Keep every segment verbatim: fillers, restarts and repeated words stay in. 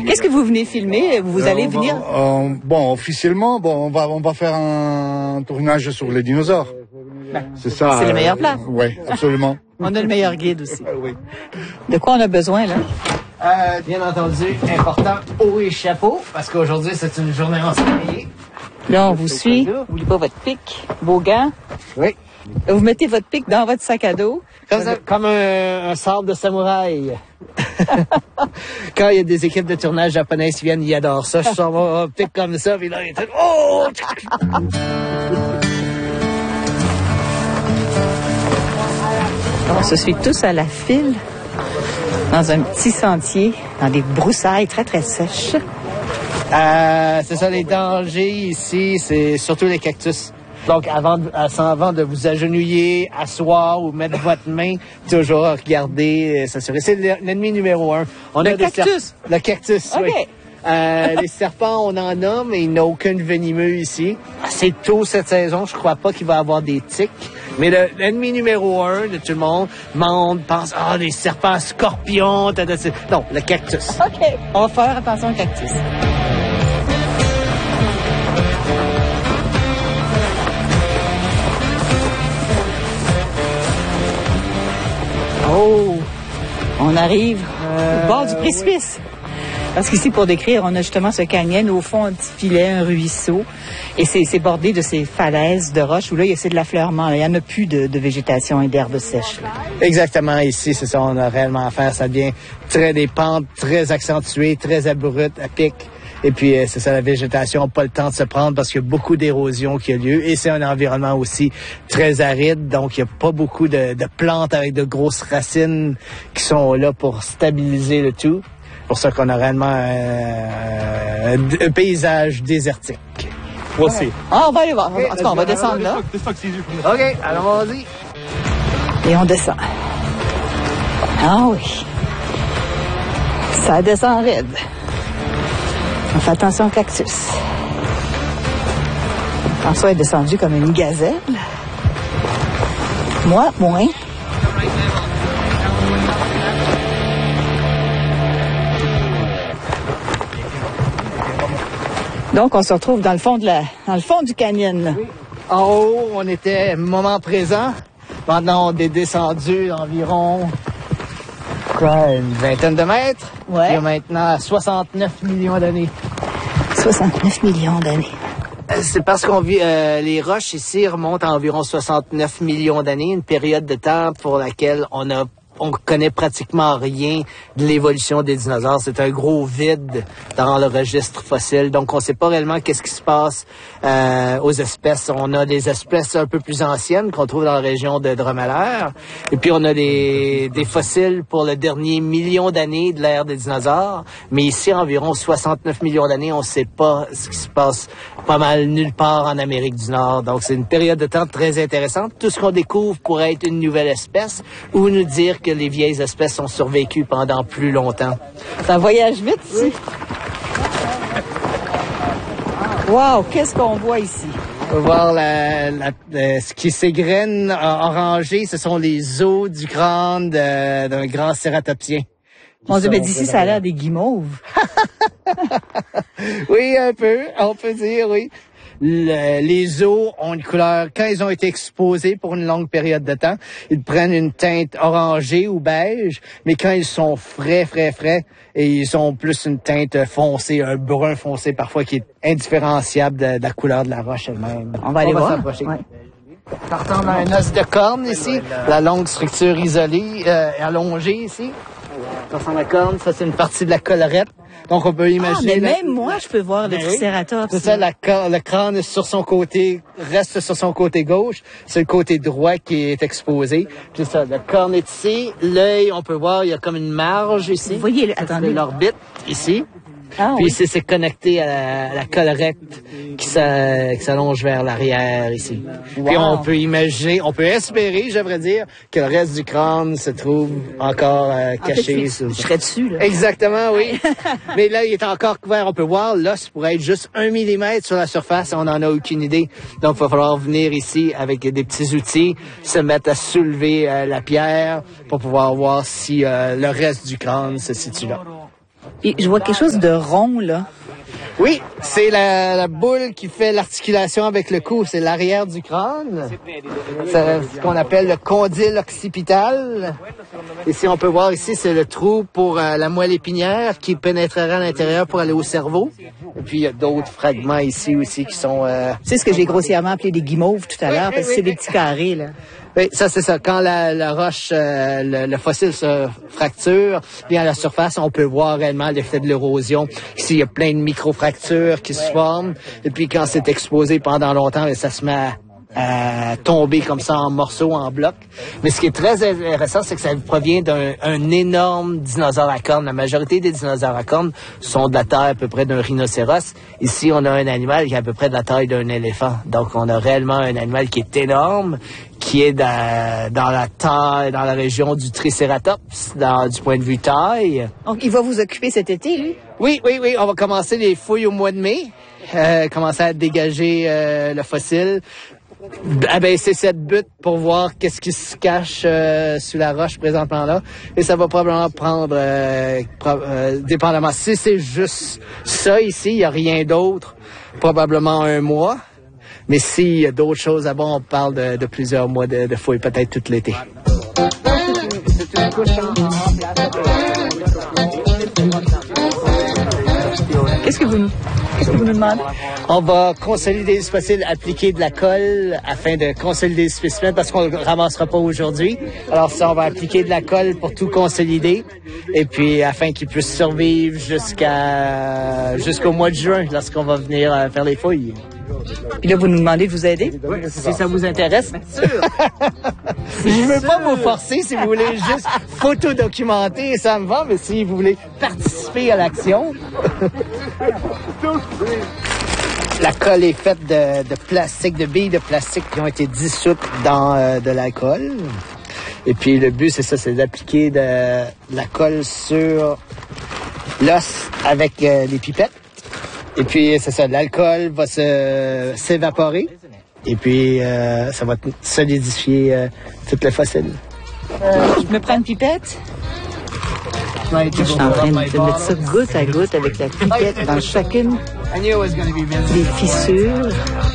Qu'est-ce que vous venez filmer? Vous Euh, allez on va- venir? euh, bon, officiellement, bon, on va, on va faire un tournage sur les dinosaures. Ben, c'est ça. c'est le meilleur plan. Oui, absolument. On a le meilleur guide aussi. Oui. De quoi on a besoin, là? Euh, bien entendu, important, haut et chapeau, parce qu'aujourd'hui, c'est une journée ensoleillée. Là, on vous suit. N'oubliez pas votre pic, vos gants. Oui. Vous mettez votre pic dans votre sac à dos. Comme, ça, comme un, un sabre de samouraï. Quand il y a des équipes de tournage japonaises qui viennent, ils adorent ça. Je sors mon pic comme ça, puis là, ils disent « Oh! » On se suit tous à la file dans un petit sentier, dans des broussailles très, très sèches. Euh, c'est ça, les dangers ici, c'est surtout les cactus. Donc, avant de, avant de vous agenouiller, asseoir ou mettre votre main, toujours regarder, s'assurer. C'est l'ennemi numéro un. On Le a des cactus? serp- Le cactus, OK. oui. Euh, les serpents, on en a, mais il n'y a aucun venimeux ici. C'est tôt cette saison, je crois pas qu'il va y avoir des tiques. Mais le- l'ennemi numéro un de tout le monde, monde pense, ah, les serpents, scorpions, ta, ta, ta. Non, le cactus. OK. On va faire attention au cactus. Oh! On arrive au bord du précipice. Parce qu'ici, pour décrire, on a justement ce canyon, au fond, un petit filet, un ruisseau. Et c'est c'est bordé de ces falaises de roches où là, il y a c'est de l'affleurement. Il n'y en a plus de, de végétation et d'herbes sèches. là. Exactement, ici, c'est ça, on a réellement à faire. Ça devient très des pentes très accentuées, très abruptes, à pic. Et puis, euh, c'est ça, la végétation n'a pas le temps de se prendre parce qu'il y a beaucoup d'érosion qui a lieu. Et c'est un environnement aussi très aride, donc il n'y a pas beaucoup de, de plantes avec de grosses racines qui sont là pour stabiliser le tout. C'est pour ça qu'on a réellement euh, un paysage désertique. Voici. Ah, on va aller voir. En tout cas, on va descendre là. OK, allons-y. Et on descend. Ah oui. Ça descend raide. On fait attention au cactus. François est descendu comme une gazelle. Moi, moins. Donc, on se retrouve dans le fond de la, dans le fond du canyon. Là. En haut, on était moment présent. Maintenant, on est descendu environ quoi, une vingtaine de mètres. Ouais. Et maintenant à soixante-neuf millions d'années. soixante-neuf millions d'années. Euh, C'est parce qu'on vit euh, les roches ici remontent à environ soixante-neuf millions d'années, une période de temps pour laquelle on a on connaît pratiquement rien de l'évolution des dinosaures. C'est un gros vide dans le registre fossile. Donc, on ne sait pas réellement qu'est-ce qui se passe euh, aux espèces. On a des espèces un peu plus anciennes qu'on trouve dans la région de Dromadaire. Et puis, on a des, des fossiles pour le dernier million d'années de l'ère des dinosaures. Mais ici, environ soixante-neuf millions d'années, on ne sait pas ce qui se passe pas mal nulle part en Amérique du Nord. Donc, c'est une période de temps très intéressante. Tout ce qu'on découvre pourrait être une nouvelle espèce ou nous dire que les vieilles espèces ont survécu pendant plus longtemps. Ça voyage vite ici. Wow, qu'est-ce qu'on voit ici? On peut voir la, la, la- ce qui s'égrène euh, orangé, ce sont les os du crâne de- d'un grand cératopsien. Mon Dieu, Ça, mais on d'ici, peut ça a le- l'air des guimauves. Oui, un peu, on peut dire, oui. Le- les os ont une couleur, quand ils ont été exposés pour une longue période de temps, ils prennent une teinte orangée ou beige, mais quand ils sont frais, frais, frais, et ils ont plus une teinte foncée, un brun foncé parfois qui est indifférenciable de, de la couleur de la roche elle-même. On va aller voir. s'approcher. Ouais. Partant d'un os de corne ici, la longue structure isolée, euh, allongée ici. Ça ressemble à la corne, ça c'est une partie de la collerette. Donc on peut Ah, imaginer... mais la- même moi, je peux voir le Ben oui. tricératops. C'est ça, la cor- le crâne est sur son côté, reste sur son côté gauche. C'est le côté droit qui est exposé. C'est ça, le corne est ici. L'œil, on peut voir, il y a comme une marge ici. Vous voyez, le- Ça, attendez. c'est l'orbite ici. Ah, Puis oui. ici, c'est connecté à la, à la collerette qui s'a- qui s'allonge vers l'arrière ici. Puis on peut imaginer, on peut espérer, j'aimerais dire, que le reste du crâne se trouve encore euh, En fait, caché. je, sous- je serais dessus, là. Exactement, oui. Mais là, il est encore couvert. On peut voir, l'os pourrait être juste un millimètre sur la surface et on n'en a aucune idée. Donc, il va falloir venir ici avec des petits outils, se mettre à soulever euh, la pierre pour pouvoir voir si euh, le reste du crâne se situe là. Et je vois quelque chose de rond, là. Oui, c'est la, la boule qui fait l'articulation avec le cou. C'est l'arrière du crâne. C'est ce qu'on appelle le condyle occipital. Ici, on peut voir ici, c'est le trou pour euh, la moelle épinière qui pénétrera à l'intérieur pour aller au cerveau. Et puis, il y a d'autres fragments ici aussi qui sont... Euh... C'est ce que j'ai grossièrement appelé des guimauves tout à l'heure, parce que c'est des petits carrés, là. Oui, ça c'est ça. Quand la, la roche, euh, le, le fossile se fracture, bien à la surface, on peut voir réellement l'effet de l'érosion. Ici, il y a plein de micro-fractures qui se forment. Et puis quand c'est exposé pendant longtemps, ça se met à, à tomber comme ça en morceaux, en blocs. Mais ce qui est très intéressant, c'est que ça provient d'un un énorme dinosaure à cornes. La majorité des dinosaures à cornes sont de la taille à peu près d'un rhinocéros. Ici, on a un animal qui est à peu près de la taille d'un éléphant. Donc, on a réellement un animal qui est énorme, qui est dans, dans la taille, dans la région du Triceratops, dans, du point de vue taille. Donc, il va vous occuper cet été, lui? Oui, oui, oui. On va commencer les fouilles au mois de mai, euh, commencer à dégager euh, le fossile, abaisser cette butte pour voir qu'est-ce qui se cache euh, sous la roche présentement là. Et ça va probablement prendre, euh, pro- euh, dépendamment. Si c'est juste ça ici, il n'y a rien d'autre, probablement un mois. Mais s'il y a d'autres choses à voir, on parle de, de plusieurs mois de, de fouilles, peut-être tout l'été. Qu'est-ce que vous nous, qu'est-ce que vous nous demandez? On va consolider les fossiles, appliquer de la colle afin de consolider le spécimen parce qu'on ne le ramassera pas aujourd'hui. Alors ça, on va appliquer de la colle pour tout consolider et puis afin qu'il puisse survivre jusqu'à jusqu'au mois de juin lorsqu'on va venir euh, faire les fouilles. Puis là, vous nous demandez de vous aider? Oui, si ça vous intéresse. Je ne veux pas vous forcer si vous voulez juste photo-documenter, ça me va, mais si vous voulez participer à l'action. La colle est faite de, de plastique, de billes de plastique qui ont été dissoutes dans euh, de l'alcool. Et puis le but, c'est ça, c'est d'appliquer de, de la colle sur l'os avec euh, les pipettes. Et puis, c'est ça, l'alcool va se, s'évaporer. Et puis, euh, ça va solidifier euh, tout le fossile. Euh, je me prends une pipette? Je suis en train de mettre ça goutte à goutte avec la pipette dans chacune des fissures.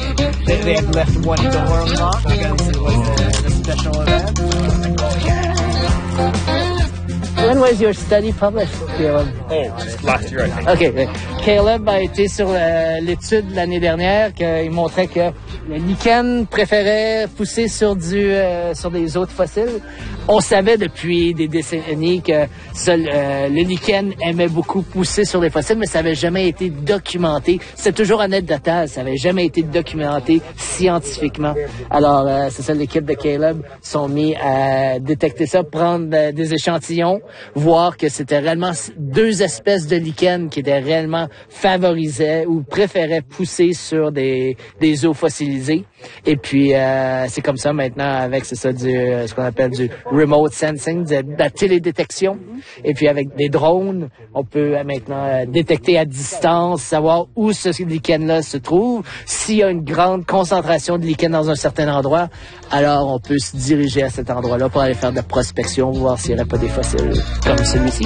When was your study published, Caleb? Oh, just last year, I think. OK. Caleb a été sur euh, l'étude l'année dernière qu'il montrait que le lichen préférait pousser sur du euh, sur des autres fossiles. On savait depuis des décennies que seul, euh, le lichen aimait beaucoup pousser sur les fossiles, mais ça n'avait jamais été documenté. C'est toujours anecdotal, ça n'avait jamais été documenté scientifiquement. Alors, euh, c'est ça, l'équipe de Caleb sont mis à détecter ça, prendre euh, des échantillons, voir que c'était réellement deux espèces de lichen qui étaient réellement favorisées ou préféraient pousser sur des, des os fossilisés. Et puis, euh, c'est comme ça maintenant avec, c'est ça, du, ce qu'on appelle du remote sensing, de, de la télédétection. Et puis, avec des drones, on peut euh, maintenant euh, détecter à distance, savoir où ce lichen-là se trouve. S'il y a une grande concentration de lichen dans un certain endroit, alors on peut se diriger à cet endroit-là pour aller faire de la prospection, voir s'il n'y aurait pas des fossiles comme celui-ci.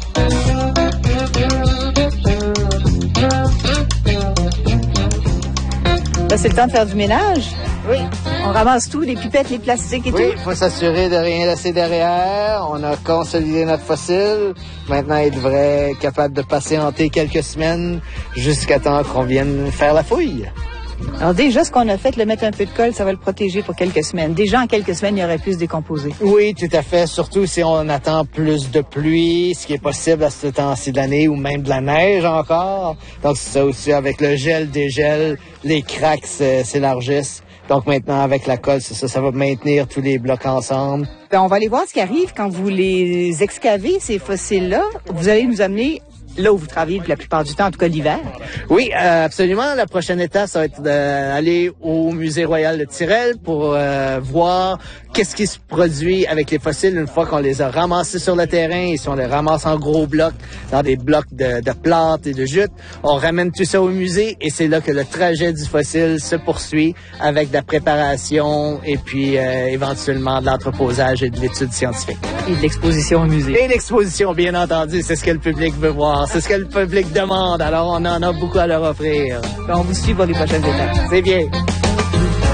Là, c'est le temps de faire du ménage. Oui. On ramasse tout, les pipettes, les plastiques et Oui, tout. il faut s'assurer de rien laisser derrière. On a consolidé notre fossile. Maintenant, il devrait être capable de patienter quelques semaines jusqu'à temps qu'on vienne faire la fouille. Alors déjà, ce qu'on a fait, le mettre un peu de colle, ça va le protéger pour quelques semaines. Déjà, en quelques semaines, il aurait pu se décomposer. Oui, tout à fait. Surtout si on attend plus de pluie, ce qui est possible à ce temps-ci de l'année, ou même de la neige encore. Donc, c'est ça aussi, avec le gel, dégel, les cracks s'élargissent. Donc maintenant, avec la colle, c'est ça, ça va maintenir tous les blocs ensemble. Ben, on va aller voir ce qui arrive quand vous les excavez, ces fossiles-là. Vous allez nous amener là où vous travaillez la plupart du temps, en tout cas l'hiver. Oui, euh, absolument. La prochaine étape, ça va être d'aller au Musée royal de Tyrrell pour euh, voir qu'est-ce qui se produit avec les fossiles une fois qu'on les a ramassés sur le terrain et si on les ramasse en gros blocs, dans des blocs de, de plantes et de jutes, on ramène tout ça au musée et c'est là que le trajet du fossile se poursuit avec de la préparation et puis euh, éventuellement de l'entreposage et de l'étude scientifique. Et de l'exposition au musée. Et l'exposition, bien entendu, c'est ce que le public veut voir, c'est ce que le public demande, alors on en a beaucoup à leur offrir. On vous suit pour les prochaines étapes. C'est bien.